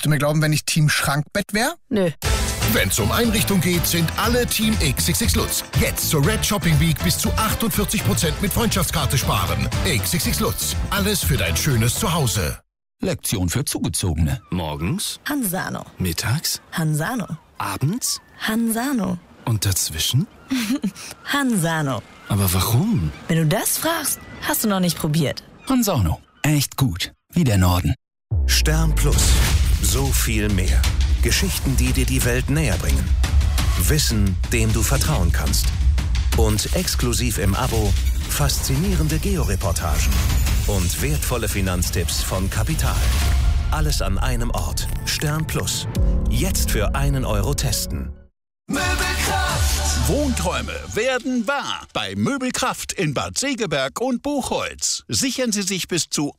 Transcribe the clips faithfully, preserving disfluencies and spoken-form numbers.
du mir glauben, wenn ich Team Schrankbett wäre? Nö. Wenn's um Einrichtung geht, sind alle Team X X X Lutz. Jetzt zur Red Shopping Week bis zu achtundvierzig Prozent mit Freundschaftskarte sparen. X X X Lutz. Alles für dein schönes Zuhause. Lektion für Zugezogene. Morgens Hansano. Mittags Hansano. Abends Hansano. und dazwischen? Hansano. Aber warum? Wenn du das fragst, hast du noch nicht probiert. Hansano. Echt gut. Wie der Norden. Stern Plus. So viel mehr. Geschichten, die dir die Welt näher bringen. Wissen, dem du vertrauen kannst. Und exklusiv im Abo faszinierende Georeportagen und wertvolle Finanztipps von Kapital. Alles an einem Ort. Stern Plus. Jetzt für einen Euro testen. Möbelkraft! Wohnträume werden wahr bei Möbelkraft in Bad Segeberg und Buchholz. Sichern Sie sich bis zu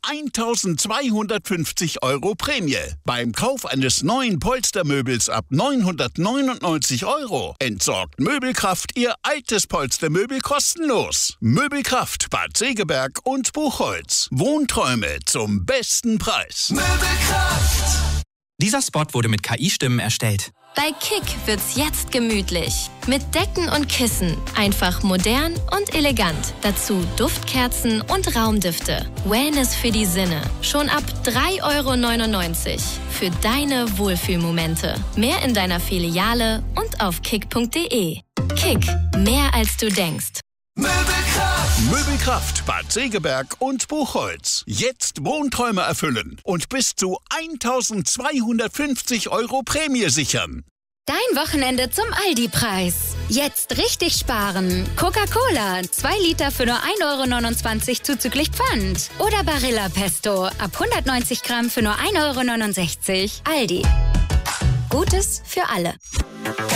eintausendzweihundertfünfzig Euro Prämie. Beim Kauf eines neuen Polstermöbels ab neunhundertneunundneunzig Euro entsorgt Möbelkraft Ihr altes Polstermöbel kostenlos. Möbelkraft Bad Segeberg und Buchholz. Wohnträume zum besten Preis. Möbelkraft! Dieser Spot wurde mit K I-Stimmen erstellt. Bei Kick wird's jetzt gemütlich. Mit Decken und Kissen. Einfach modern und elegant. Dazu Duftkerzen und Raumdüfte. Wellness für die Sinne. Schon ab drei Euro neunundneunzig. Für deine Wohlfühlmomente. Mehr in deiner Filiale und auf kick punkt de. Kick. Mehr als du denkst. Möbelkraft! Möbelkraft Bad Segeberg und Buchholz. Jetzt Wohnträume erfüllen und bis zu eintausendzweihundertfünfzig Euro Prämie sichern. Dein Wochenende zum Aldi-Preis. Jetzt richtig sparen. Coca-Cola, zwei Liter für nur ein Euro neunundzwanzig zuzüglich Pfand. Oder Barilla Pesto, ab hundertneunzig Gramm für nur ein Euro neunundsechzig. Aldi. Gutes für alle.